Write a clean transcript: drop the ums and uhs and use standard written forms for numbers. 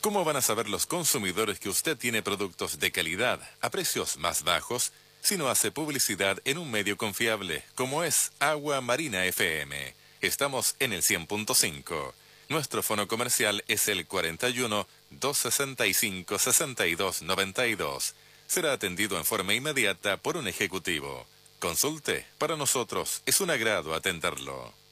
¿Cómo van a saber los consumidores que usted tiene productos de calidad a precios más bajos si no hace publicidad en un medio confiable como es Agua Marina FM? Estamos en el 100.5. Nuestro fono comercial es el 41 265 62 92. Será atendido en forma inmediata por un ejecutivo. Consulte, para nosotros es un agrado atenderlo.